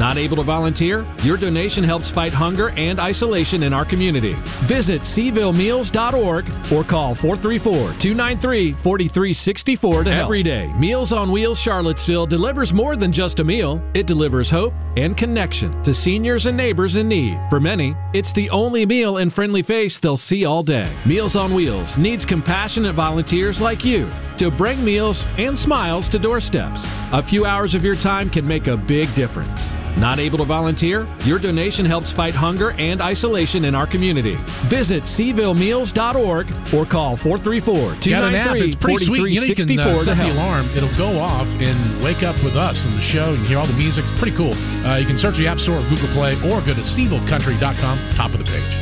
Not able to volunteer? Your donation helps fight hunger and isolation in our community. Visit SeavilleMeals.org or call 434-293-4364 to help. Every day, Meals on Wheels Charlottesville delivers more than just a meal. It delivers hope and connection to seniors and neighbors in need. For many, it's the only meal and friendly face they'll see all day. Meals on Wheels needs compassionate volunteers like you to bring meals and smiles to doorsteps. A few hours of your time can make a big difference. Not able to volunteer? Your donation helps fight hunger and isolation in our community. Visit SeavilleMeals.org or call 434-293-4364 set the alarm. It'll go off and wake up with us in the show. You can hear all the music. It's pretty cool. You can search the App Store or Google Play or go to SeavilleCountry.com, top of the page.